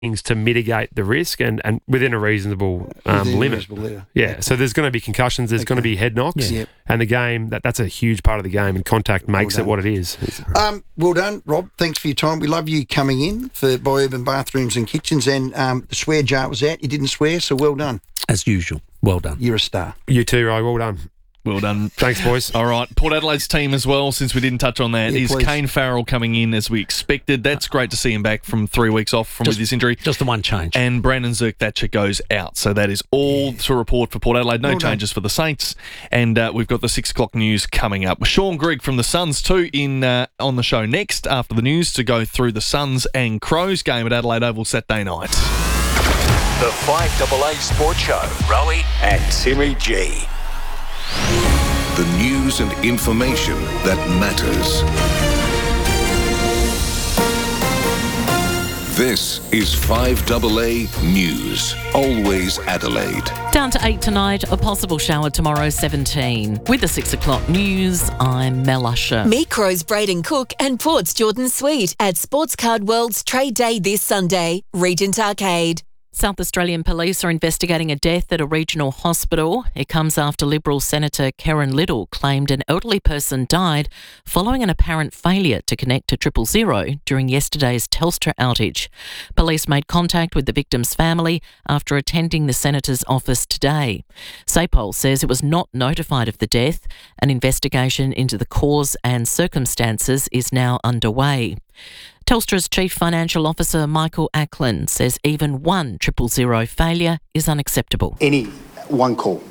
things to mitigate the risk and within a reasonable limit. So there's going to be concussions, there's going to be head knocks, and the game, that's a huge part of the game, and contact makes it what it is. Well done, Rob. Thanks for your time. We love you coming in by Urban Bathrooms and Kitchens, and the swear jar was out. You didn't swear, so well done. As usual. Well done. You're a star. You too, Ray. Well done. Well done. Thanks, boys. All right. Port Adelaide's team as well, since we didn't touch on that, is please. Kane Farrell coming in as we expected. That's great to see him back from 3 weeks off with this injury. Just the one change. And Brandon Zerk-Thatcher goes out. So that is all to report for Port Adelaide. No changes for the Saints. And we've got the 6 o'clock news coming up. Sean Grigg from the Suns too on the show next after the news to go through the Suns and Crows game at Adelaide Oval Saturday night. The 5AA Sports Show. Rowie and Timmy G. The news and information that matters. This is 5AA News. Always Adelaide. Down to 8 tonight, a possible shower tomorrow, 17. With the 6 o'clock news, I'm Mel Usher. Meet Crows Braden Cook and Port's Jordan Sweet at Sports Card World's Trade Day this Sunday, Regent Arcade. South Australian police are investigating a death at a regional hospital. It comes after Liberal Senator Karen Little claimed an elderly person died following an apparent failure to connect to 000 during yesterday's Telstra outage. Police made contact with the victim's family after attending the Senator's office today. SAPOL says it was not notified of the death. An investigation into the cause and circumstances is now underway. Telstra's Chief Financial Officer Michael Ackland says even one 000 failure is unacceptable. Any one call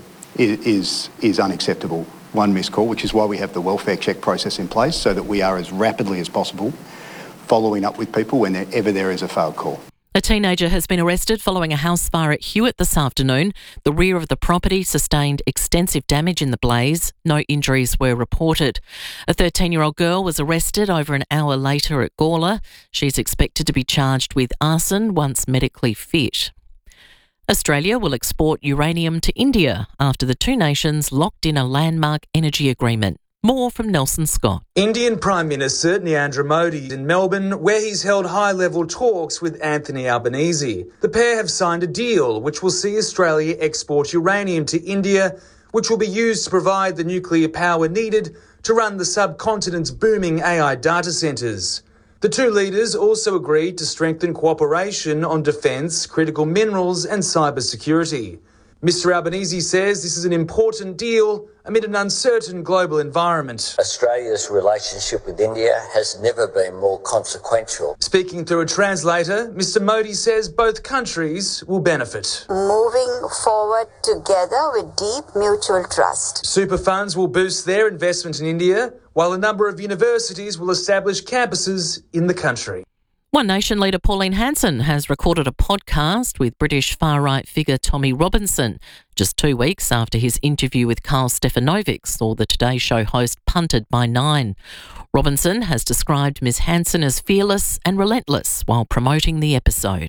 is unacceptable, one missed call, which is why we have the welfare check process in place so that we are as rapidly as possible following up with people whenever there is a failed call. A teenager has been arrested following a house fire at Hewitt this afternoon. The rear of the property sustained extensive damage in the blaze. No injuries were reported. A 13-year-old girl was arrested over an hour later at Gawler. She's expected to be charged with arson once medically fit. Australia will export uranium to India after the two nations locked in a landmark energy agreement. More from Nelson Scott. Indian Prime Minister Narendra Modi in Melbourne, where he's held high-level talks with Anthony Albanese. The pair have signed a deal which will see Australia export uranium to India, which will be used to provide the nuclear power needed to run the subcontinent's booming AI data centres. The two leaders also agreed to strengthen cooperation on defence, critical minerals and cybersecurity. Mr Albanese says this is an important deal amid an uncertain global environment. Australia's relationship with India has never been more consequential. Speaking through a translator, Mr Modi says both countries will benefit. Moving forward together with deep mutual trust. Super funds will boost their investment in India, while a number of universities will establish campuses in the country. One Nation leader Pauline Hanson has recorded a podcast with British far-right figure Tommy Robinson just 2 weeks after his interview with Carl Stefanovic saw the Today Show host punted by Nine. Robinson has described Ms Hanson as fearless and relentless while promoting the episode.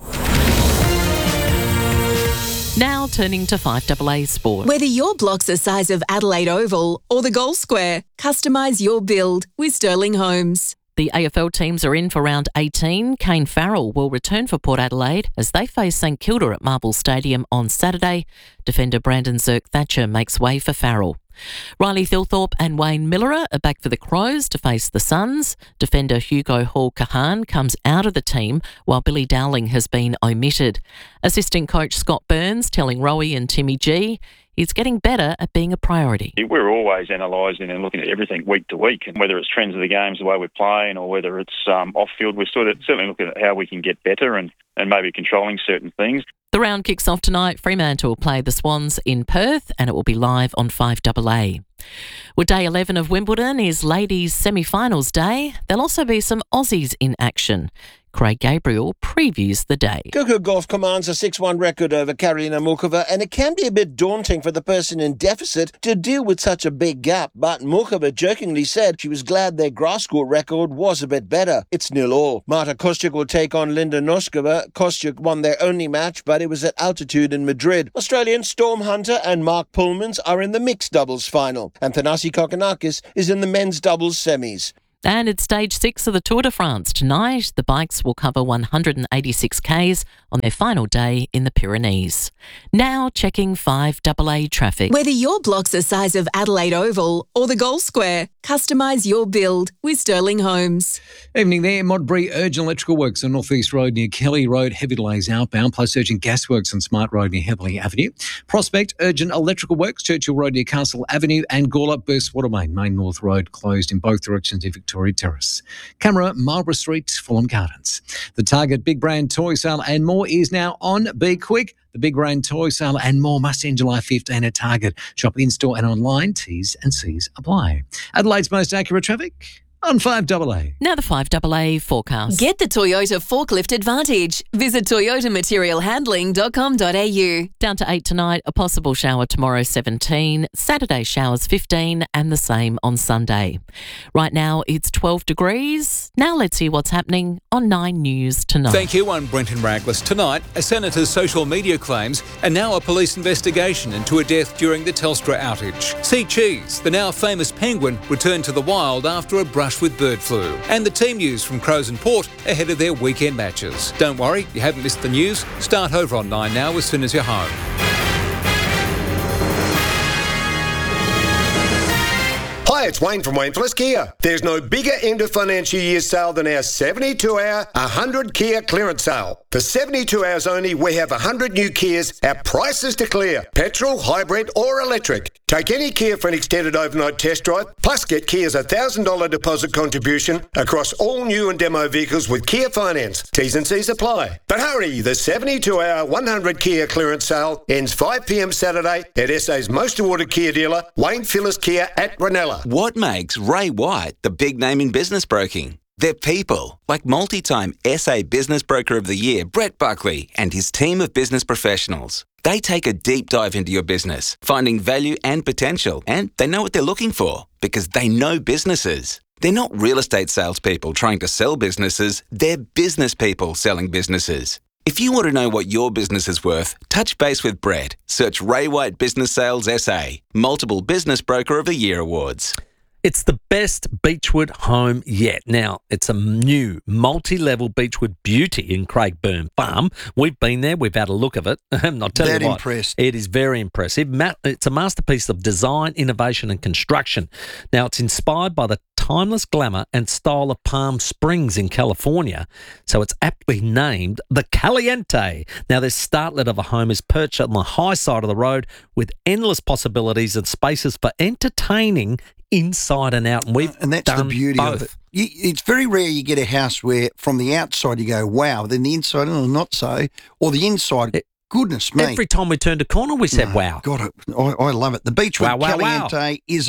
Now turning to 5AA Sport. Whether your block's the size of Adelaide Oval or the Goal Square, customise your build with Sterling Homes. The AFL teams are in for round 18. Kane Farrell will return for Port Adelaide as they face St Kilda at Marvel Stadium on Saturday. Defender Brandon Zerk-Thatcher makes way for Farrell. Riley Thilthorpe and Wayne Miller are back for the Crows to face the Suns. Defender Hugo Hall-Kahan comes out of the team while Billy Dowling has been omitted. Assistant coach Scott Burns telling Rowie and Timmy G he's getting better at being a priority. We're always analysing and looking at everything week to week, and whether it's trends of the games, the way we're playing, or whether it's off-field, we're certainly looking at how we can get better and maybe controlling certain things. The round kicks off tonight. Fremantle play the Swans in Perth and it will be live on 5AA. Well, day 11 of Wimbledon is ladies' semi-finals day. There'll also be some Aussies in action. Craig Gabriel previews the day. Coco Gauff commands a 6-1 record over Karolina Muchova, and it can be a bit daunting for the person in deficit to deal with such a big gap. But Muchova jokingly said she was glad their grass court record was a bit better. It's 0-0. Marta Kostyuk will take on Linda Noskova. Kostyuk won their only match, but it was at altitude in Madrid. Australian Storm Hunter and Mark Pullmans are in the mixed doubles final, and Thanasi Kokkinakis is in the men's doubles semis. And it's stage 6 of the Tour de France. Tonight, the bikes will cover 186 Ks on their final day in the Pyrenees. Now checking 5AA traffic. Whether your block's the size of Adelaide Oval or the Gold Square, customise your build with Sterling Homes. Evening there. Modbury urgent electrical works on North East Road near Kelly Road. Heavy delays outbound, plus urgent gasworks on Smart Road near Heatherley Avenue. Prospect urgent electrical works, Churchill Road near Castle Avenue, and Gawler burst water main, Main North Road closed in both directions near Victoria Terrace. Camera, Marlborough Street, Fulham Gardens. The Target Big Brand Toy Sale and more is now on. Be quick. The Big Brand Toy Sale and more must end July 15 at Target. Shop in-store and online. T's and C's apply. Adelaide's most accurate traffic on 5AA. Now the 5AA forecast. Get the Toyota Forklift Advantage. Visit toyotamaterialhandling.com.au. Down to 8 tonight, a possible shower tomorrow 17, Saturday showers 15 and the same on Sunday. Right now it's 12 degrees. Now let's see what's happening on 9 News tonight. Thank you, I'm Brenton Raglis. Tonight, a senator's social media claims and now a police investigation into a death during the Telstra outage. See Cheese, the now famous penguin, returned to the wild after a brush with bird flu. And the team news from Crows and Port ahead of their weekend matches. Don't worry, you haven't missed the news. Start over on 9 now as soon as you're home. Hi, it's Wayne from Wayne Plus Kia. There's no bigger end of financial year sale than our 72-hour 100 Kia clearance sale. For 72 hours only, we have 100 new Kias at prices to clear. Petrol, hybrid or electric. Take any Kia for an extended overnight test drive, plus get Kia's $1,000 deposit contribution across all new and demo vehicles with Kia Finance. T's and C's apply. But hurry, the 72-hour 100 Kia clearance sale ends 5 p.m. Saturday at SA's most awarded Kia dealer, Wayne Phillips Kia at Ranella. What makes Ray White the big name in business broking? They're people, like multi-time SA Business Broker of the Year, Brett Buckley, and his team of business professionals. They take a deep dive into your business, finding value and potential, and they know what they're looking for because they know businesses. They're not real estate salespeople trying to sell businesses, they're business people selling businesses. If you want to know what your business is worth, touch base with Brett. Search Ray White Business Sales SA, multiple Business Broker of the Year awards. It's the best Beechwood home yet. Now, it's a new multi-level Beechwood beauty in Craigburn Farm. We've been there. We've had a look of it. I'll tell you what, impressed. It is very impressive. It's a masterpiece of design, innovation and construction. Now, it's inspired by the timeless glamour and style of Palm Springs in California, so it's aptly named the Caliente. Now, this startlet of a home is perched on the high side of the road with endless possibilities and spaces for entertaining inside and out, and that's the beauty of it. It's very rare you get a house where from the outside you go, wow, then the inside, oh, not so, or the inside, goodness me. Every time we turned a corner, we said, wow. God, I love it. The Beechwood Caliente is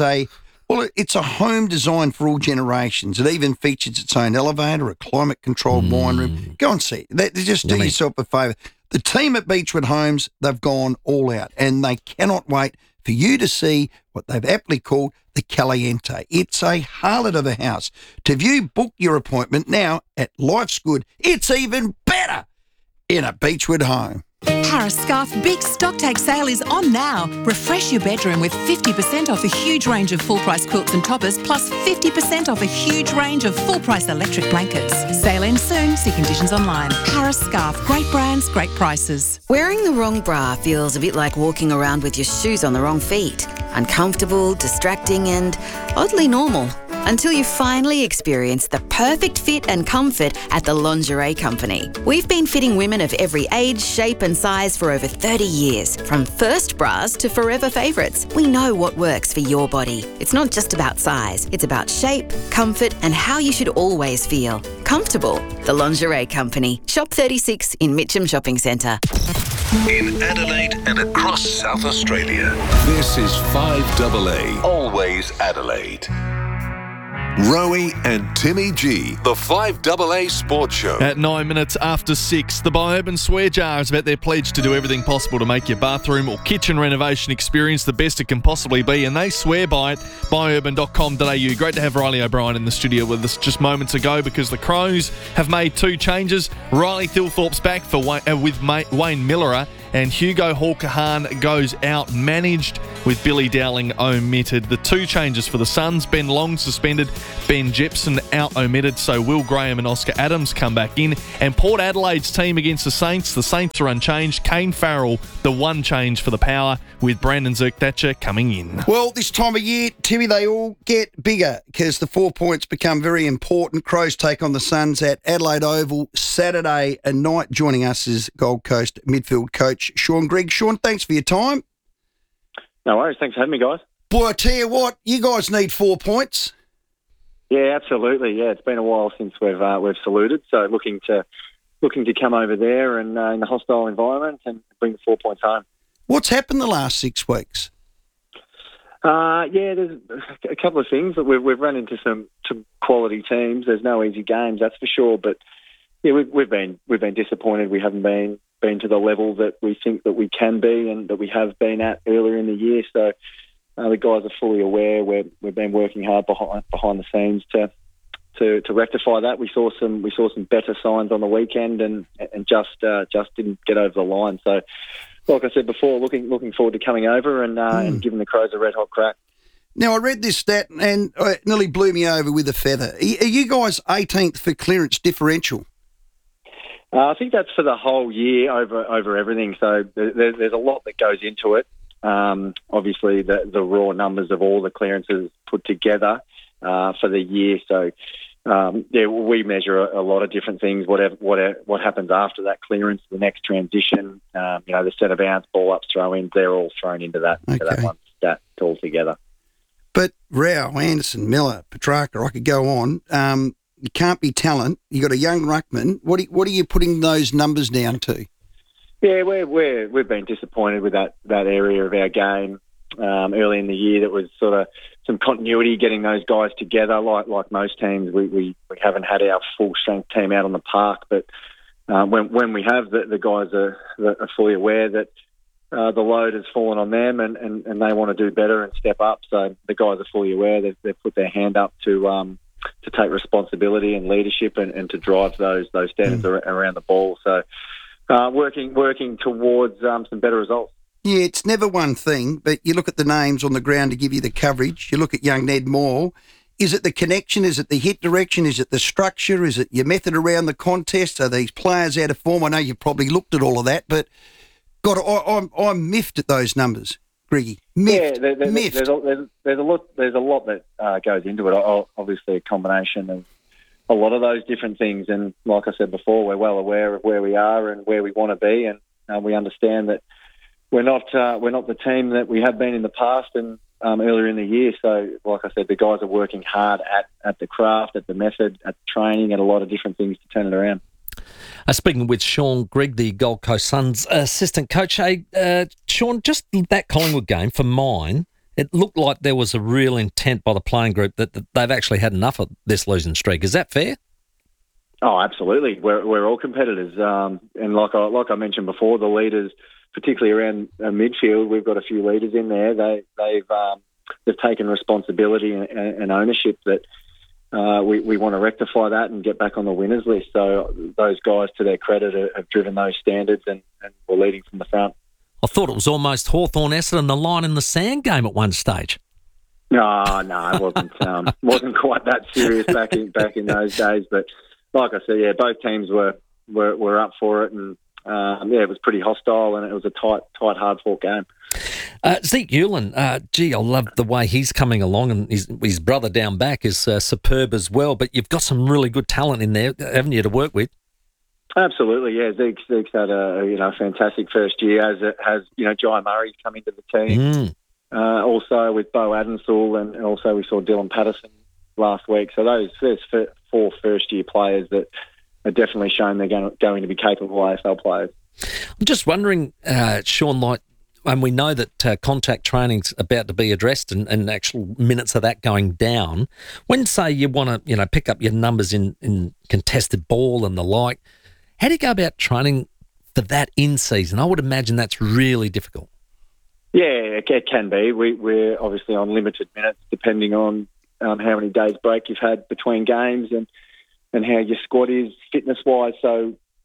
it's a home designed for all generations. It even features its own elevator, a climate-controlled wine room. Go and see it. Just do yourself a favour. The team at Beechwood Homes, they've gone all out, and they cannot wait for you to see what they've aptly called the Caliente. It's a harlot of a house. To view, book your appointment now at Life's Good. It's even better in a Beechwood home. Harris Scarf Big Stocktake Sale is on now. Refresh your bedroom with 50% off a huge range of full-price quilts and toppers, plus 50% off a huge range of full-price electric blankets. Sale ends soon. See conditions online. Harris Scarf. Great brands, great prices. Wearing the wrong bra feels a bit like walking around with your shoes on the wrong feet. Uncomfortable, distracting and oddly normal. Until you finally experience the perfect fit and comfort at the Lingerie Company. We've been fitting women of every age, shape and size for over 30 years. From first bras to forever favourites, we know what works for your body. It's not just about size, it's about shape, comfort and how you should always feel. Comfortable. The Lingerie Company. Shop 36 in Mitcham Shopping Centre. In Adelaide and across South Australia, this is 5AA, always Adelaide. Rowie and Timmy G, the 5AA Sports Show. At 9 minutes after 6, the Biourban Swear Jar is about their pledge to do everything possible to make your bathroom or kitchen renovation experience the best it can possibly be, and they swear by it. Biourban.com.au. Great to have Riley O'Brien in the studio with us just moments ago because the Crows have made 2 changes. Riley Thilthorpe's back for with Wayne Millerer, and Hugo Hawkahan goes out managed. with Billy Dowling omitted. The 2 changes for the Suns, Ben Long suspended, Ben Jepson out omitted, so Will Graham and Oscar Adams come back in. And Port Adelaide's team against the Saints are unchanged. Kane Farrell, the 1 change for the Power, with Brandon Zerk-Thatcher coming in. Well, this time of year, Timmy, they all get bigger because the 4 points become very important. Crows take on the Suns at Adelaide Oval Saturday night. Joining us is Gold Coast midfield coach Shaun Grigg. Shaun, thanks for your time. No worries. Thanks for having me, guys. Boy, I tell you what, you guys need 4 points. Yeah, absolutely. Yeah, it's been a while since we've saluted, so looking to come over there and in the hostile environment and bring the 4 points home. What's happened the last 6 weeks? Yeah, there's a couple of things. We've run into some quality teams. There's no easy games, that's for sure. But yeah, we've been disappointed. We haven't been to the level that we think that we can be and that we have been at earlier in the year. So the guys are fully aware. We've been working hard behind the scenes to rectify that. We saw some better signs on the weekend and just didn't get over the line. So, like I said before, looking forward to coming over and giving the Crows a red hot crack. Now, I read this stat and it nearly blew me over with a feather. Are you guys 18th for clearance differential? I think that's for the whole year over everything. So there's a lot that goes into it. Obviously, the raw numbers of all the clearances put together for the year. So we measure a lot of different things. What happens after that clearance, the next transition, the centre bounce, ball ups, throw-ins, they're all thrown into that one stat altogether. But Rao, Anderson, Miller, Petrarca, I could go on. You can't be talent. You got a young ruckman. What are you putting those numbers down to? Yeah, we've been disappointed with that area of our game early in the year. That was sort of some continuity getting those guys together. Like most teams, we haven't had our full strength team out on the park, but when we have, the guys are fully aware that the load has fallen on them and they want to do better and step up. So the guys are fully aware. They've put their hand up to take responsibility and leadership and to drive those standards around the ball. So working towards some better results. Yeah, it's never one thing, but you look at the names on the ground to give you the coverage. You look at young Ned Moore. Is it the connection? Is it the hit direction? Is it the structure? Is it your method around the contest? Are these players out of form? I know you've probably looked at all of that, but God, I'm miffed at those numbers, Griggy. Miffed. Yeah, miffed. There's a lot that goes into it. Obviously, a combination of a lot of those different things. And like I said before, we're well aware of where we are and where we want to be, and we understand that we're not the team that we have been in the past and earlier in the year. So, like I said, the guys are working hard at the craft, at the method, at the training, at a lot of different things to turn it around. Speaking with Shaun Grigg, the Gold Coast Suns assistant coach. Hey, Shaun, just that Collingwood game, for mine, it looked like there was a real intent by the playing group that they've actually had enough of this losing streak. Is that fair? Oh, absolutely. We're all competitors, and like I mentioned before, the leaders, particularly around midfield, we've got a few leaders in there. They've taken responsibility and ownership that we want to rectify that and get back on the winners list. So those guys, to their credit, have driven those standards and were leading from the front. I thought it was almost Hawthorn-Essendon, the line in the sand game at one stage. No, it wasn't quite that serious back in those days. But like I said, yeah, both teams were up for it, and it was pretty hostile, and it was a tight, hard-fought game. Zeke Ulan, I love the way he's coming along, and his brother down back is superb as well. But you've got some really good talent in there, haven't you, to work with? Absolutely, yeah. Zeke's had a fantastic first year, as it has Jai Murray come into the team. Also with Bo Adensall, and also we saw Dylan Patterson last week. So there's 4 first-year players that are definitely shown they're going to be capable AFL players. I'm just wondering, Shaun, and we know that contact training's about to be addressed and actual minutes of that going down. When, say, you want to pick up your numbers in contested ball and the like, how do you go about training for that in season? I would imagine that's really difficult. Yeah, it can be. We're obviously on limited minutes, depending on how many days break you've had between games and how your squad is fitness-wise. So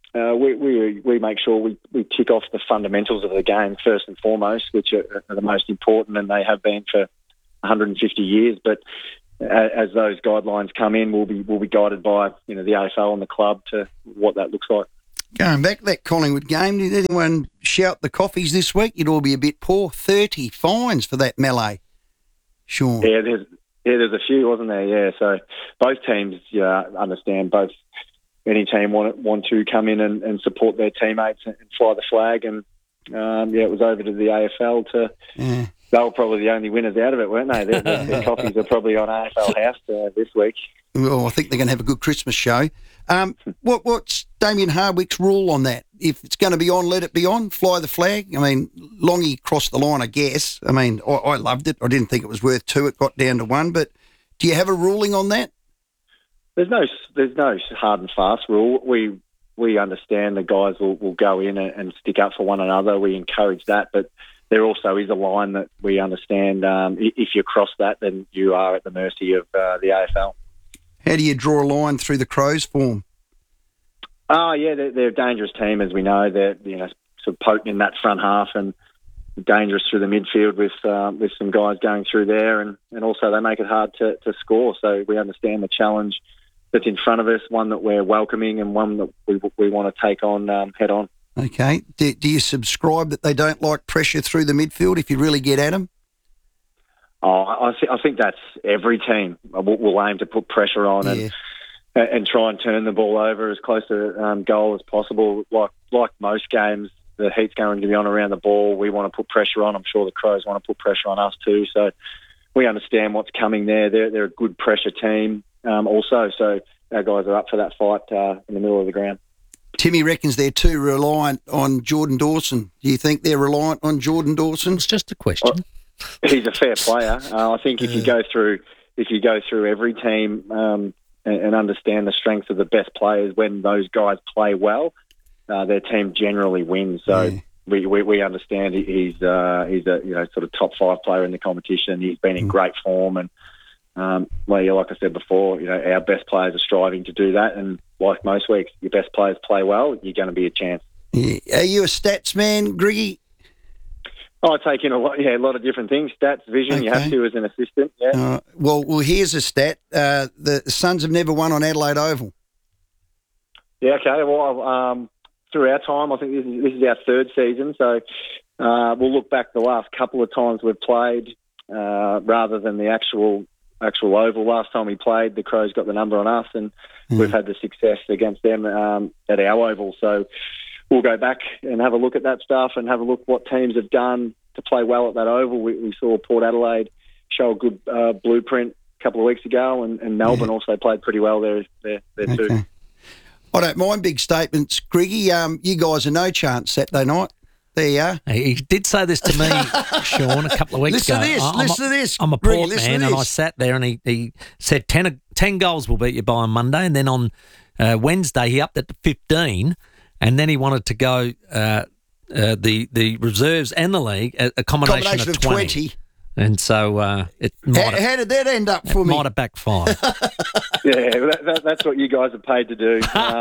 we make sure we tick off the fundamentals of the game first and foremost, which are the most important, and they have been for 150 years. But as those guidelines come in, we'll be guided by the AFL and the club to what that looks like. Going back to that Collingwood game, did anyone shout the coffees this week? You'd all be a bit poor. 30 fines for that melee. Sean. Yeah, there's a few, wasn't there? Yeah, so both teams understand. Both any team want to come in and support their teammates and fly the flag, and it was over to the AFL to. Yeah. They were probably the only winners out of it, weren't they? Their copies are probably on AFL House this week. Well, I think they're going to have a good Christmas show. What's Damien Hardwick's rule on that? If it's going to be on, let it be on. Fly the flag. I mean, Longy crossed the line, I guess. I mean, I loved it. I didn't think it was worth 2. It got down to 1. But do you have a ruling on that? There's no hard and fast rule. We understand the guys will go in and stick up for one another. We encourage that, but there also is a line that we understand. If you cross that, then you are at the mercy of the AFL. How do you draw a line through the Crows form? They're a dangerous team, as we know. They're sort of potent in that front half and dangerous through the midfield with some guys going through there, and also they make it hard to score. So we understand the challenge that's in front of us, one that we're welcoming and one that we want to take on head on. Okay. Do you subscribe that they don't like pressure through the midfield if you really get at them? I think that's every team. We'll aim to put pressure on and try and turn the ball over as close to goal as possible. Like most games, the heat's going to be on around the ball. We want to put pressure on. I'm sure the Crows want to put pressure on us too. So we understand what's coming there. They're a good pressure team also. So our guys are up for that fight in the middle of the ground. Timmy reckons they're too reliant on Jordan Dawson. Do you think they're reliant on Jordan Dawson? It's just a question. He's a fair player. I think if you go through every team and understand the strengths of the best players, when those guys play well, their team generally wins. So we understand he's a sort of top 5 player in the competition. He's been in great form, and like I said before, our best players are striving to do that. And like most weeks, your best players play well, you're going to be a chance. Yeah. Are you a stats man, Griggy? I take in a lot of different things. Stats, vision, okay. You have to as an assistant. Yeah. Well, here's a stat. The Suns have never won on Adelaide Oval. Yeah, okay. Well, through our time, I think this is our 3rd season. So we'll look back the last couple of times we've played rather than the actual oval. Last time we played, the Crows got the number on us, and we've had the success against them at our oval. So we'll go back and have a look at that stuff and have a look what teams have done to play well at that oval. We saw Port Adelaide show a good blueprint a couple of weeks ago, and Melbourne also played pretty well there too. I don't mind big statements, Griggy. You guys are no chance Saturday night. There you are. He did say this to me, Sean, a couple of weeks ago. Listen to this. I'm a Port man, and I sat there and he said 10 goals will beat you by on Monday, and then on Wednesday he upped it to 15. And then he wanted to go the reserves and the league a combination of 20. And so it might how did that end up for me? Might have backfired. Yeah, that's what you guys are paid to do.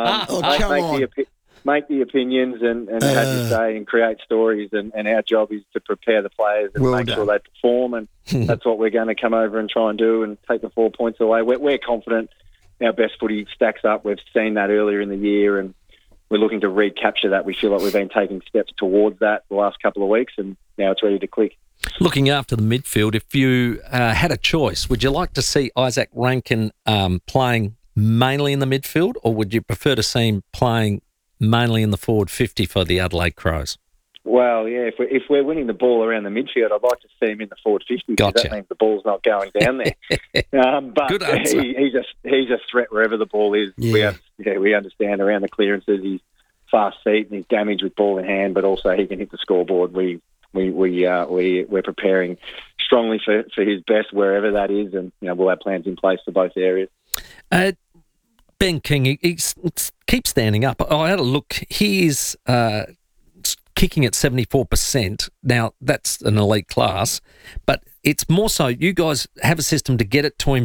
Make the opinions and have your say and create stories. And our job is to prepare the players and make sure they perform. And that's what we're going to come over and try and do and take the 4 points away. We're confident our best footy stacks up. We've seen that earlier in the year, and we're looking to recapture that. We feel like we've been taking steps towards that the last couple of weeks, and now it's ready to click. Looking after the midfield, if you had a choice, would you like to see Isaac Rankin playing mainly in the midfield, or would you prefer to see him playing mainly in the forward 50 for the Adelaide Crows? Well, yeah, if we're winning the ball around the midfield, I'd like to see him in the forward 50. Gotcha. That means the ball's not going down there. But good answer. He's a threat wherever the ball is. Yeah. We understand around the clearances. He's fast feet and he's damaged with ball in hand, but also he can hit the scoreboard. We're preparing strongly for his best wherever that is, and we'll have plans in place for both areas. Ben King, he keeps standing up. I had a look. He is kicking at 74%. Now, that's an elite class, but it's more so you guys have a system to get it to him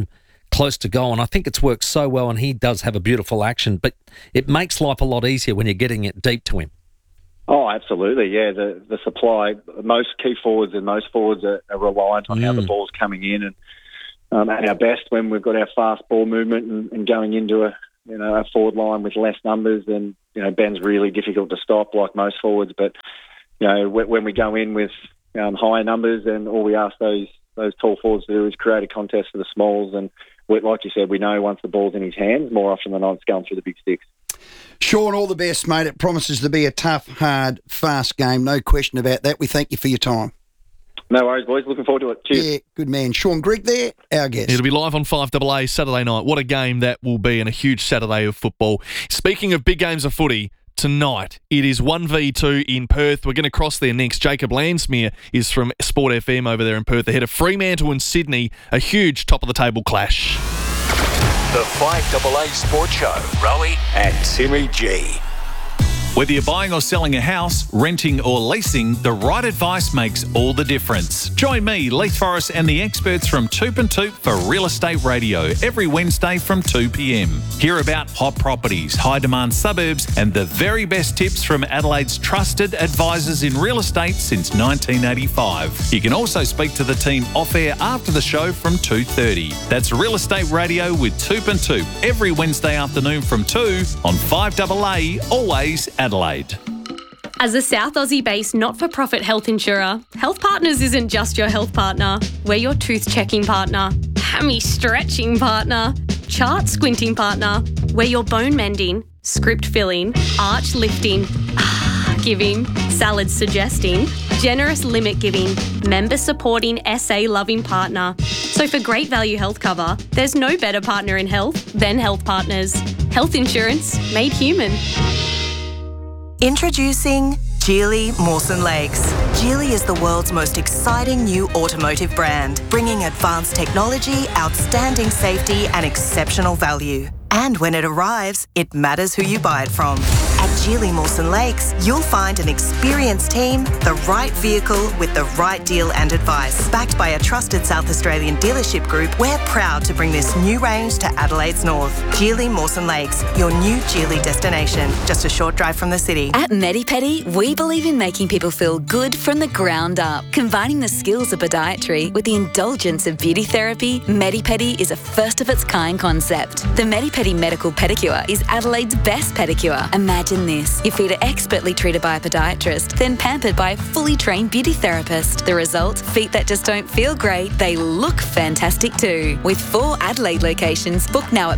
close to goal, and I think it's worked so well, and he does have a beautiful action, but it makes life a lot easier when you're getting it deep to him. Oh, absolutely, yeah. The supply, most key forwards and most forwards are reliant on how the ball's coming in, and at our best when we've got our fast ball movement and going into a forward line with less numbers, then Ben's really difficult to stop, like most forwards. But when we go in with higher numbers, and all we ask those tall forwards to do is create a contest for the smalls, and like you said, we know once the ball's in his hands, more often than not, it's going through the big sticks. Sean, all the best, mate. It promises to be a tough, hard, fast game. No question about that. We thank you for your time. No worries, boys. Looking forward to it. Cheers. Yeah, good man. Sean Grigg there, our guest. It'll be live on 5AA Saturday night. What a game that will be, and a huge Saturday of football. Speaking of big games of footy, tonight it is 1v2 in Perth. We're going to cross there next. Jacob Landsmere is from Sport FM over there in Perth, ahead of Fremantle and Sydney. A huge top-of-the-table clash. The 5AA Sports Show, Rowie and Timmy G. Whether you're buying or selling a house, renting or leasing, the right advice makes all the difference. Join me, Leith Forrest, and the experts from Toop and Toop for Real Estate Radio every Wednesday from 2 p.m. Hear about hot properties, high-demand suburbs, and the very best tips from Adelaide's trusted advisors in real estate since 1985. You can also speak to the team off-air after the show from 2:30. That's Real Estate Radio with Toop and Toop every Wednesday afternoon from 2 on 5AA, always Adelaide. As a South Aussie-based not-for-profit health insurer, Health Partners isn't just your health partner. We're your tooth-checking partner, hammy-stretching partner, chart-squinting partner. We're your bone-mending, script-filling, arch-lifting, giving, salad-suggesting, generous limit-giving, member-supporting, SA-loving partner. So for great value health cover, there's no better partner in health than Health Partners. Health insurance made human. Introducing Geely Mawson Lakes. Geely is the world's most exciting new automotive brand, bringing advanced technology, outstanding safety and exceptional value. And when it arrives, it matters who you buy it from. At Geely Mawson Lakes, you'll find an experienced team, the right vehicle with the right deal and advice. Backed by a trusted South Australian dealership group, we're proud to bring this new range to Adelaide's north. Geely Mawson Lakes, your new Geely destination, just a short drive from the city. At MediPedi, we believe in making people feel good from the ground up. Combining the skills of podiatry with the indulgence of beauty therapy, MediPedi is a first-of-its-kind concept. The MediPedi Medical Pedicure is Adelaide's best pedicure. Imagine this. Your feet are expertly treated by a podiatrist, then pampered by a fully trained beauty therapist. The result? Feet that just don't feel great, they look fantastic too. With 4 Adelaide locations, book now at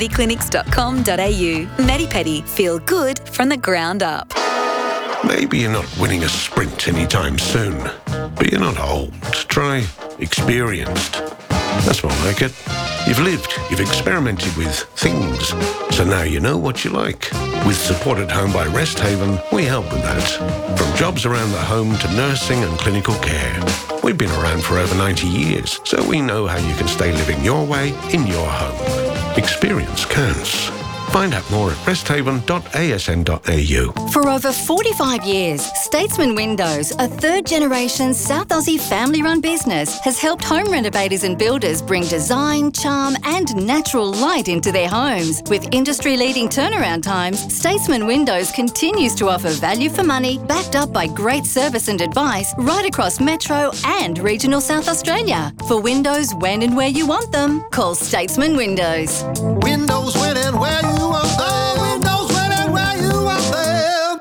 medipediclinics.com.au. MediPedi, feel good from the ground up. Maybe you're not winning a sprint anytime soon, but you're not old. Try experienced. That's more like it. You've lived, you've experimented with things, so now you know what you like. With Support at Home by Resthaven, we help with that. From jobs around the home to nursing and clinical care. We've been around for over 90 years, so we know how you can stay living your way in your home. Experience counts. Find out more at resthaven.asn.au. For over 45 years, Statesman Windows, a third-generation South Aussie family-run business, has helped home renovators and builders bring design, charm and natural light into their homes. With industry-leading turnaround times, Statesman Windows continues to offer value for money, backed up by great service and advice right across Metro and regional South Australia. For windows when and where you want them, call Statesman Windows. Windows when and where you want them. Windows when and where you want them.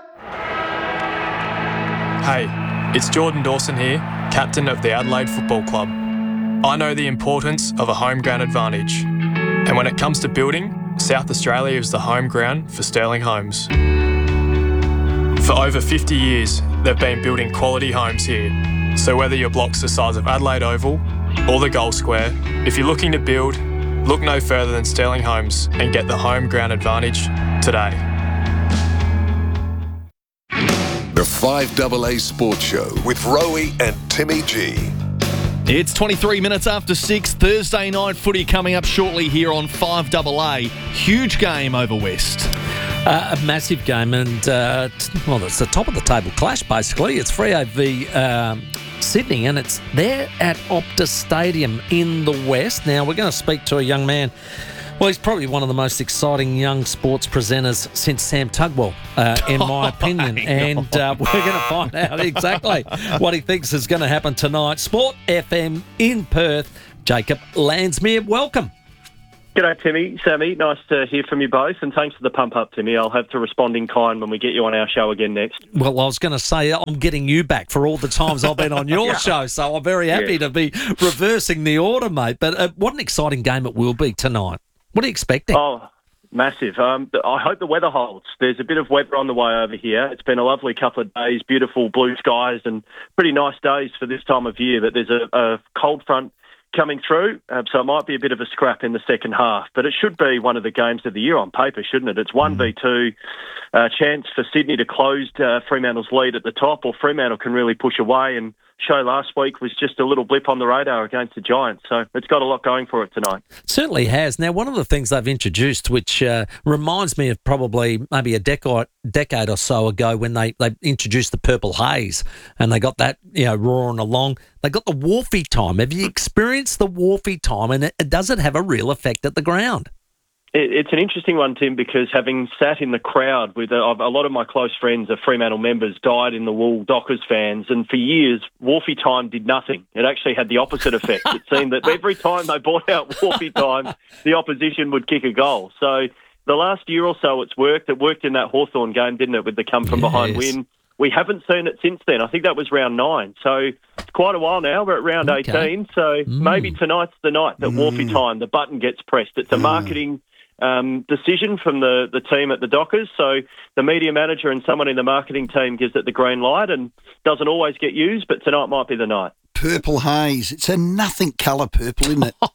Hey, it's Jordan Dawson here, captain of the Adelaide Football Club. I know the importance of a home ground advantage. And when it comes to building, South Australia is the home ground for Sterling Homes. For over 50 years, they've been building quality homes here. So whether your block's the size of Adelaide Oval or the Gold Square, if you're looking to build, look no further than Sterling Homes and get the home ground advantage today. The 5AA Sports Show with Rowie and Timmy G. It's 23 minutes after 6, Thursday night footy coming up shortly here on 5AA. Huge game over West. A massive game, and it's the top of the table clash basically. It's Freo v Sydney, and it's there at Optus Stadium in the West. Now, we're going to speak to a young man. Well, he's probably one of the most exciting young sports presenters since Sam Tugwell, in my opinion. And we're going to find out exactly what he thinks is going to happen tonight. Sport FM in Perth. Jacob Landsmere, welcome. G'day, Timmy, Sammy. Nice to hear from you both, and thanks for the pump up, Timmy. I'll have to respond in kind when we get you on our show again next. Well, I was going to say I'm getting you back for all the times I've been on your show, so I'm very happy to be reversing the order, mate. But what an exciting game it will be tonight. What are you expecting? Oh, massive. I hope the weather holds. There's a bit of weather on the way over here. It's been a lovely couple of days, beautiful blue skies and pretty nice days for this time of year, but there's a cold front coming through, so it might be a bit of a scrap in the second half, but it should be one of the games of the year on paper, shouldn't it? It's 1v2, chance for Sydney to close Fremantle's lead at the top, or Fremantle can really push away, and show last week was just a little blip on the radar against the Giants, so it's got a lot going for it tonight. Certainly has. Now, one of the things they've introduced, which reminds me of probably maybe a decade or so ago when they introduced the purple haze, and they got that roaring along. They got the Wharfie time. Have you experienced the Wharfie time, and does it have a real effect at the ground? It's an interesting one, Tim, because having sat in the crowd with a lot of my close friends are Fremantle members, dyed in the wool Dockers fans, and for years, Wharfie time did nothing. It actually had the opposite effect. It seemed that every time they brought out Wharfie time, the opposition would kick a goal. So the last year or so it's worked. It worked in that Hawthorn game, didn't it, with the come-from-behind win. We haven't seen it since then. I think that was round 9. So it's quite a while now. We're at round 18. So maybe tonight's the night that Wharfie time, the button gets pressed. It's a marketing decision from the team at the Dockers. So the media manager and someone in the marketing team gives it the green light, and doesn't always get used, but tonight might be the night. Purple haze. It's a nothing colour purple, isn't it?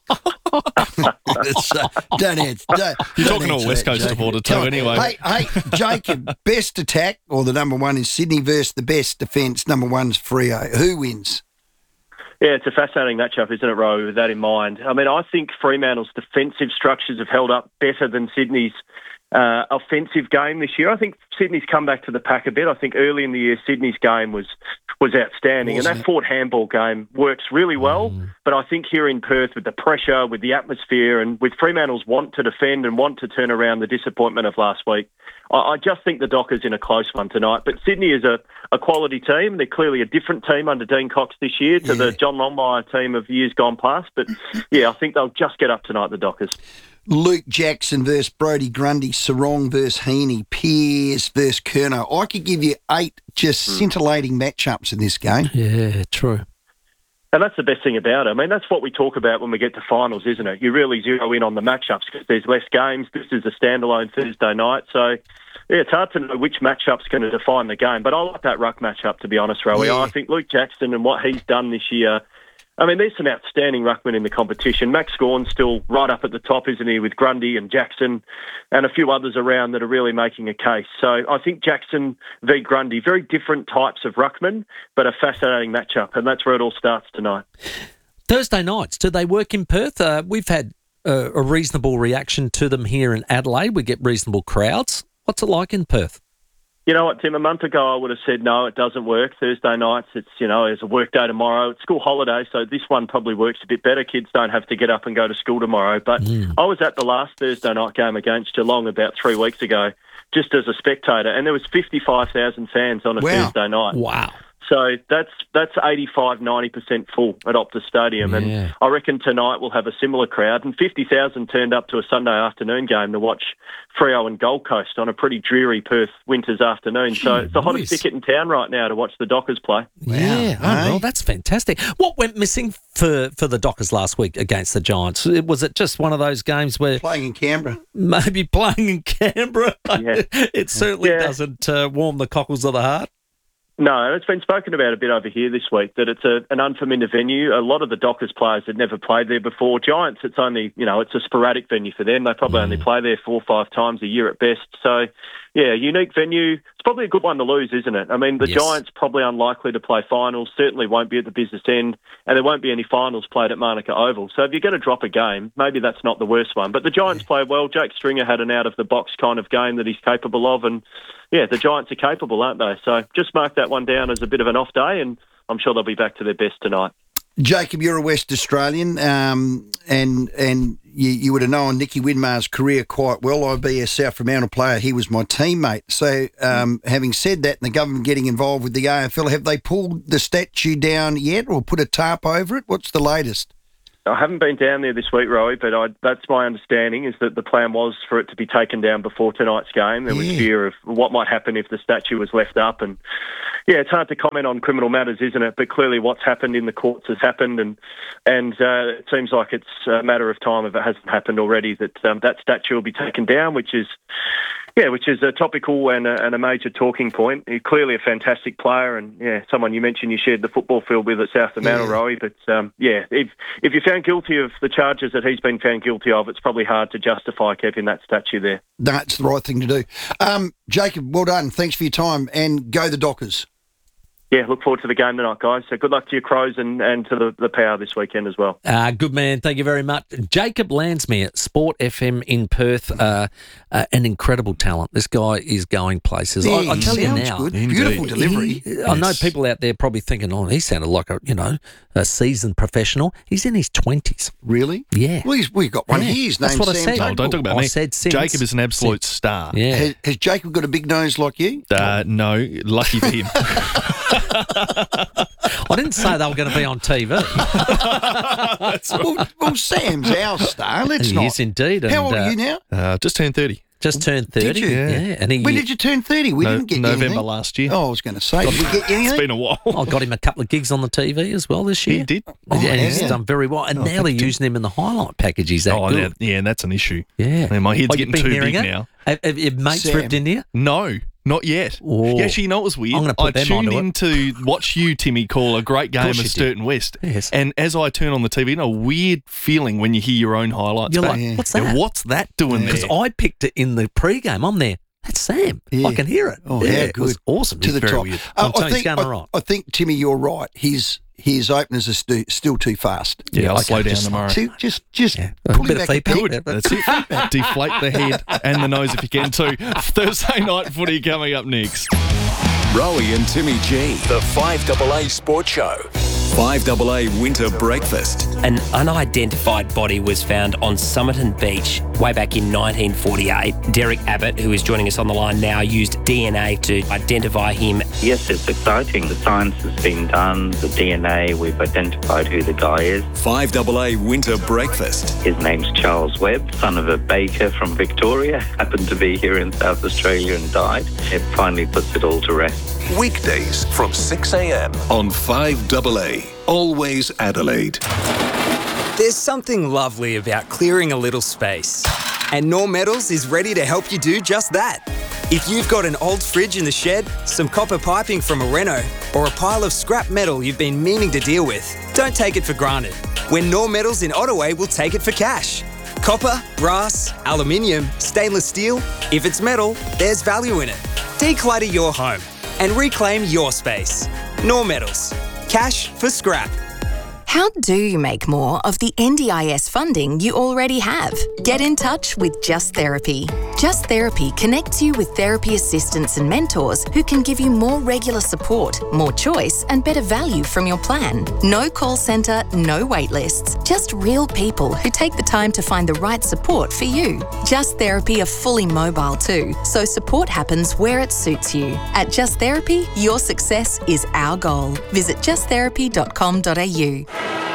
You're talking to a West Coast supporter too, anyway. Hey, Jacob, best attack, or the number one is Sydney versus the best defence, number one's Freo. Who wins? Yeah, it's a fascinating matchup, isn't it, Rowie, with that in mind? I mean, I think Fremantle's defensive structures have held up better than Sydney's offensive game this year. I think Sydney's come back to the pack a bit. I think early in the year, Sydney's game was outstanding. And that Fort handball game works really well. But I think here in Perth, with the pressure, with the atmosphere, and with Fremantle's want to defend and want to turn around the disappointment of last week, I just think the Dockers in a close one tonight. But Sydney is a quality team. They're clearly a different team under Dean Cox this year to the John Longmire team of years gone past. But, I think they'll just get up tonight, the Dockers. Luke Jackson versus Brodie Grundy, Sarong versus Heaney, Pearce versus Curnow. I could give you 8 just scintillating matchups in this game. Yeah, true. And that's the best thing about it. I mean, that's what we talk about when we get to finals, isn't it? You really zero in on the matchups because there's less games. This is a standalone Thursday night. So, it's hard to know which matchup's going to define the game. But I like that ruck matchup, to be honest, Rowie. Yeah. I think Luke Jackson and what he's done this year, I mean, there's some outstanding ruckmen in the competition. Max Gawn's still right up at the top, isn't he, with Grundy and Jackson and a few others around that are really making a case. So I think Jackson v Grundy, very different types of ruckmen, but a fascinating matchup, and that's where it all starts tonight. Thursday nights, do they work in Perth? We've had a reasonable reaction to them here in Adelaide. We get reasonable crowds. What's it like in Perth? You know what, Tim, a month ago I would have said, no, it doesn't work. Thursday nights, it's a work day tomorrow. It's school holiday, so this one probably works a bit better. Kids don't have to get up and go to school tomorrow. But I was at the last Thursday night game against Geelong about 3 weeks ago, just as a spectator, and there was 55,000 fans on a Thursday night. Wow. So that's 85-90% full at Optus Stadium, and I reckon tonight we'll have a similar crowd. And 50,000 turned up to a Sunday afternoon game to watch Freo and Gold Coast on a pretty dreary Perth winter's afternoon. So it's the hottest ticket in town right now to watch the Dockers play. Yeah, well, that's fantastic. What went missing for the Dockers last week against the Giants? Was it just one of those games where playing in Canberra? Maybe playing in Canberra. It certainly doesn't warm the cockles of the heart. No, it's been spoken about a bit over here this week that it's an unfamiliar venue. A lot of the Dockers players had never played there before. Giants, it's only, it's a sporadic venue for them. They probably only play there 4 or 5 times a year at best. So, unique venue. It's probably a good one to lose, isn't it? I mean, the Giants probably unlikely to play finals, certainly won't be at the business end, and there won't be any finals played at Manuka Oval. So if you're going to drop a game, maybe that's not the worst one. But the Giants played well. Jake Stringer had an out-of-the-box kind of game that he's capable of, and the Giants are capable, aren't they? So just mark that one down as a bit of an off day, and I'm sure they'll be back to their best tonight. Jacob, you're a West Australian, and you would have known Nicky Widmar's career quite well. I'd be a South Fremantle player. He was my teammate. So having said that, and the government getting involved with the AFL, have they pulled the statue down yet or put a tarp over it? What's the latest? I haven't been down there this week, Rowie, but that's my understanding, is that the plan was for it to be taken down before tonight's game. There was fear of what might happen if the statue was left up. And, it's hard to comment on criminal matters, isn't it? But clearly what's happened in the courts has happened, and it seems like it's a matter of time, if it hasn't happened already, that that statue will be taken down, which is a topical and a major talking point. He's clearly a fantastic player, and someone you mentioned you shared the football field with at South Fremantle, Rowie. But if you're found guilty of the charges that he's been found guilty of, it's probably hard to justify keeping that statue there. That's the right thing to do. Jacob, well done. Thanks for your time, and go the Dockers. Yeah, look forward to the game tonight, guys. So good luck to your Crows and to the Power this weekend as well. Good man. Thank you very much. Jacob Landsmere, Sport FM in Perth, an incredible talent. This guy is going places. I tell you now. Good. Beautiful delivery. I know people out there probably thinking, he sounded like a seasoned professional. He's in his 20s. Really? Yeah. Well, we've got one here. His name's That's what Sam I said. Oh, don't talk about me. I said since. Jacob is an absolute star. Yeah. Has Jacob got a big nose like you? No, lucky for him. I didn't say they were going to be on TV. well, Sam's our star. Let's not. Yes, indeed. How old are you now? Just turned 30. Just turned 30. Did you? Yeah. And when did you turn 30? We didn't get November anything. last year. Oh, I was going to say, did we get anything? It's been a while. I got him a couple of gigs on the TV as well this year. He did. And he's done very well. And now they're using him in the highlight package. He's that good. Yeah, and that's an issue. Yeah. I mean, my head's getting too big it? now. Have your mates ripped into you? No. Not yet. Oh. Actually, you know what was weird? I'm going to put them tuned onto in to watch you, Timmy, call a great game of Sturton West. Yes. And as I turn on the TV, a weird feeling when you hear your own highlights You're back. like, what's that? What's that doing there? Because I picked it in the pre-game. I'm there. That's Sam. I can hear it. Oh, It good. was awesome. To the top. I think, Timmy, you're right. His openers are still too fast. Yeah, I'll slow down tomorrow. Just pull him back a bit. Good. That's it. Deflate the head and the nose if you can too. Thursday night footy coming up next. Rowie and Timmy G. The 5AA Sports Show. 5AA Winter Breakfast. An unidentified body was found on Somerton Beach way back in 1948. Derek Abbott, who is joining us on the line now, used DNA to identify him. Yes, it's exciting. The science has been done. The DNA, we've identified who the guy is. 5AA Winter Breakfast. His name's Charles Webb, son of a baker from Victoria. Happened to be here in South Australia and died. It finally puts it all to rest. Weekdays from 6 a.m. on 5AA. Always Adelaide. There's something lovely about clearing a little space. And Norm Metals is ready to help you do just that. If you've got an old fridge in the shed, some copper piping from a reno, or a pile of scrap metal you've been meaning to deal with, don't take it for granted. When Norm Metals in Ottaway will take it for cash. Copper, brass, aluminium, stainless steel. If it's metal, there's value in it. Declutter your home and reclaim your space. Norm Metals. Cash for scrap. How do you make more of the NDIS funding you already have? Get in touch with Just Therapy. Just Therapy connects you with therapy assistants and mentors who can give you more regular support, more choice, and better value from your plan. No call centre, no wait lists, just real people who take the time to find the right support for you. Just Therapy are fully mobile too, so support happens where it suits you. At Just Therapy, your success is our goal. Visit justtherapy.com.au.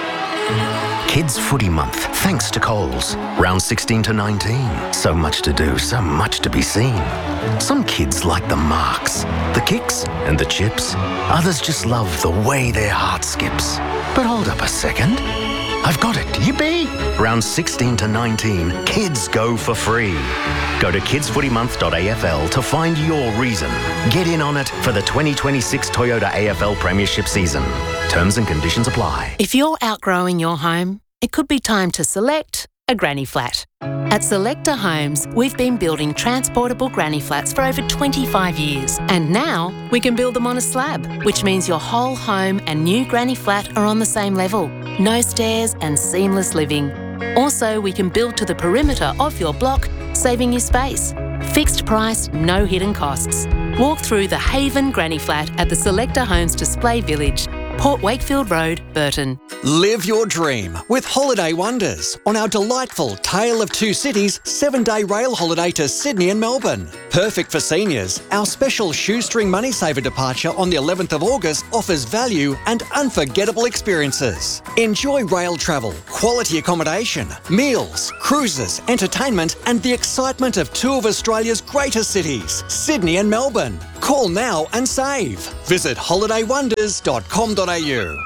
Kids Footy Month, thanks to Coles. Round 16 to 19. So much to do, so much to be seen. Some kids like the marks, the kicks and the chips. Others just love the way their heart skips. But hold up a second. I've got it, yippee! Round 16 to 19, kids go for free. Go to kidsfootymonth.afl to find your reason. Get in on it for the 2026 Toyota AFL Premiership season. Terms and conditions apply. If you're outgrowing your home, it could be time to select a granny flat. At Selector Homes, we've been building transportable granny flats for over 25 years. And now we can build them on a slab, which means your whole home and new granny flat are on the same level. No stairs and seamless living. Also, we can build to the perimeter of your block, saving you space. Fixed price, no hidden costs. Walk through the Haven Granny Flat at the Selector Homes Display Village, Port Wakefield Road, Burton. Live your dream with Holiday Wonders on our delightful Tale of Two Cities 7-day rail holiday to Sydney and Melbourne. Perfect for seniors, our special shoestring money saver departure on the 11th of August offers value and unforgettable experiences. Enjoy rail travel, quality accommodation, meals, cruises, entertainment and the excitement of two of Australia's greatest cities, Sydney and Melbourne. Call now and save. Visit holidaywonders.com.au.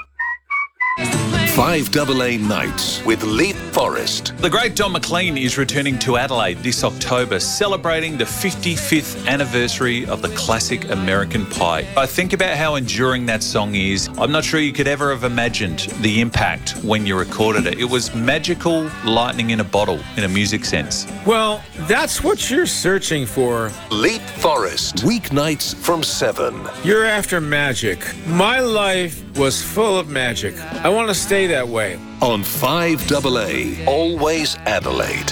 5AA Nights with Leap Forest. The great Don McLean is returning to Adelaide this October, celebrating the 55th anniversary of the classic American Pie. I think about how enduring that song is. I'm not sure you could ever have imagined the impact when you recorded it. It was magical lightning in a bottle, in a music sense. Well, that's what you're searching for. Leap Forest. Weeknights from 7. You're after magic. My life was full of magic. I want to stay that way. On 5AA, Always Adelaide.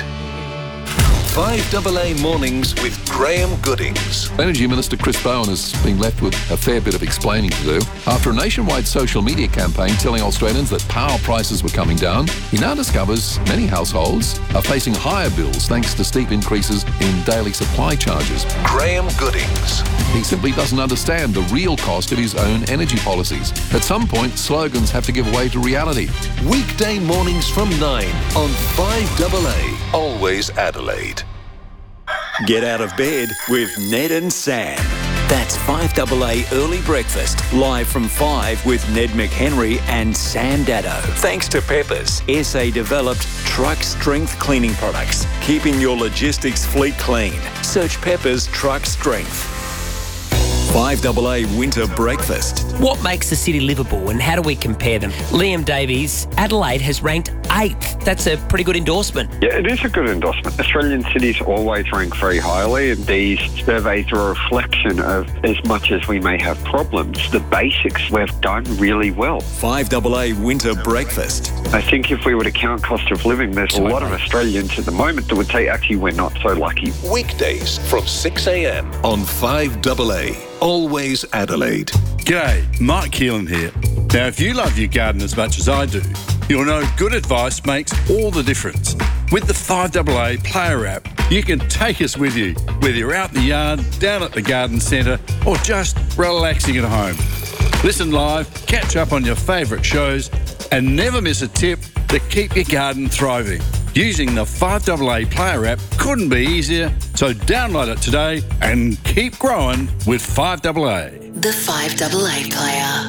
5AA Mornings with Graham Goodings. Energy Minister Chris Bowen has been left with a fair bit of explaining to do. After a nationwide social media campaign telling Australians that power prices were coming down, he now discovers many households are facing higher bills thanks to steep increases in daily supply charges. Graham Goodings. He simply doesn't understand the real cost of his own energy policies. At some point, slogans have to give way to reality. Weekday mornings from 9 on 5AA, Always Adelaide. Get out of bed with Ned and Sam. That's 5AA Early Breakfast, live from 5 with Ned McHenry and Sam Dado. Thanks to Peppers, SA-developed truck strength cleaning products, keeping your logistics fleet clean. Search Peppers Truck Strength. 5AA Winter Breakfast. What makes the city livable and how do we compare them? Liam Davies, Adelaide has ranked 8th. That's a pretty good endorsement. Yeah, it is a good endorsement. Australian cities always rank very highly, and these surveys are a reflection of, as much as we may have problems, the basics we've done really well. 5AA Winter Breakfast. I think if we were to count cost of living, there's a lot of Australians at the moment that would say, actually, we're not so lucky. Weekdays from 6 a.m. on 5AA, Always Adelaide. G'day, Mike Keelan here. Now, if you love your garden as much as I do, you'll know good advice makes all the difference. With the 5AA Player app, you can take us with you, whether you're out in the yard, down at the garden centre, or just relaxing at home. Listen live, catch up on your favourite shows, and never miss a tip to keep your garden thriving. Using the 5AA Player app couldn't be easier, so download it today and keep growing with 5AA. The 5AA Player.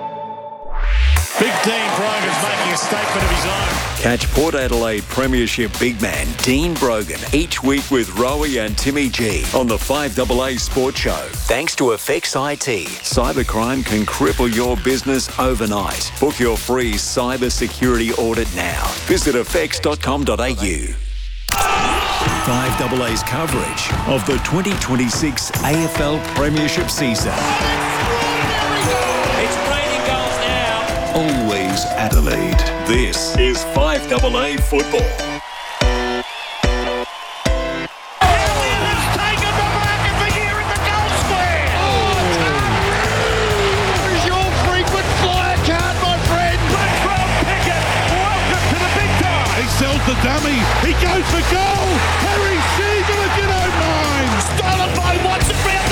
Big Dean Brogan is making a statement of his own. Catch Port Adelaide Premiership big man Dean Brogan each week with Rowie and Timmy G on the 5AA Sports Show. Thanks to Effects IT. Cybercrime can cripple your business overnight. Book your free cyber security audit now. Visit effects.com.au. 5AA's coverage of the 2026 AFL Premiership season. Always Adelaide. This is 5AA Football. Elliott has taken the market for here in the goal square. There's your frequent flyer card, my friend. Latrell Pickett, welcome to the big time. He sells the dummy. He goes for goal. Harry Seager, if you don't mind. Stolen by Watson.